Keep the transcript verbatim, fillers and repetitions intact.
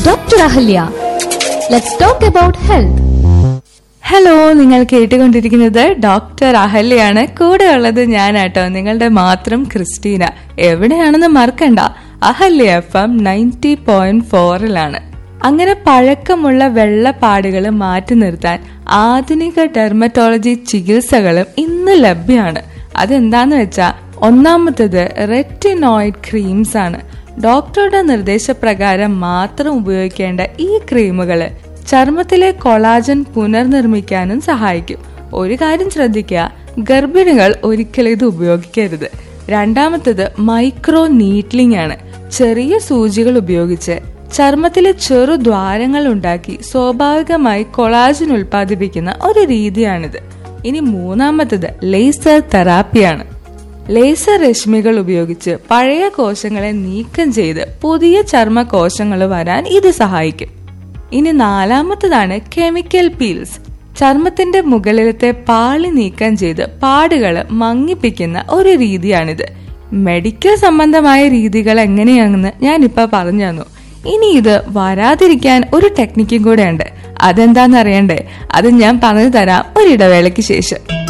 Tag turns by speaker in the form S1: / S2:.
S1: Doctor Ahalya. Let's talk about health.
S2: Hello, നിങ്ങൾ കേട്ടുകൊണ്ടിരിക്കുന്നത് doctor അഹല്യാണ്. കൂടെ ഉള്ളത് ഞാനാട്ടോ, നിങ്ങളുടെ മാത്രം ക്രിസ്റ്റീന. എവിടെയാണെന്ന് മറക്കണ്ട, Ahalya F M ninety point ഫോറിലാണ്. അങ്ങനെ പഴക്കമുള്ള വെള്ളപ്പാടുകൾ മാറ്റി നിർത്താൻ ആധുനിക ഡെർമറ്റോളജി ചികിത്സകളും ഇന്ന് ലഭ്യമാണ്. അതെന്താന്ന് വെച്ചാ, ഒന്നാമത്തത് റെറ്റിനോയിഡ് ക്രീംസ് ആണ്. ഡോക്ടറുടെ നിർദ്ദേശപ്രകാരം മാത്രം ഉപയോഗിക്കേണ്ട ഈ ക്രീമുകള് ചർമ്മത്തിലെ കൊളാജൻ പുനർനിർമ്മിക്കാനും സഹായിക്കും. ഒരു കാര്യം ശ്രദ്ധിക്കുക, ഗർഭിണികൾ ഒരിക്കലും ഇത് ഉപയോഗിക്കരുത്. രണ്ടാമത്തത് മൈക്രോ നീഡ്ലിംഗ് ആണ്. ചെറിയ സൂചികൾ ഉപയോഗിച്ച് ചർമ്മത്തിലെ ചെറു ദ്വാരങ്ങൾ ഉണ്ടാക്കി സ്വാഭാവികമായി കൊളാജൻ ഉൽപ്പാദിപ്പിക്കുന്ന ഒരു രീതിയാണിത്. ഇനി മൂന്നാമത്തത് ലേസർ തെറാപ്പിയാണ്. ലേസർ രശ്മികൾ ഉപയോഗിച്ച് പഴയ കോശങ്ങളെ നീക്കം ചെയ്ത് പുതിയ ചർമ്മ കോശങ്ങൾ വരാൻ ഇത് സഹായിക്കും. ഇനി നാലാമത്തതാണ് കെമിക്കൽ പീൽസ്. ചർമ്മത്തിന്റെ മുകളിലത്തെ പാളി നീക്കം ചെയ്ത് പാടുകൾ മങ്ങിപ്പിക്കുന്ന ഒരു രീതിയാണിത്. മെഡിക്കൽ സംബന്ധമായ രീതികൾ എങ്ങനെയാണെന്ന് ഞാനിപ്പോ പറഞ്ഞു തന്നു. ഇനി ഇത് വരാതിരിക്കാൻ ഒരു ടെക്നിക്കും കൂടെ ഉണ്ട്. അതെന്താന്ന് അറിയണ്ടേ? അത് ഞാൻ പറഞ്ഞു തരാം ഒരിടവേളയ്ക്ക് ശേഷം.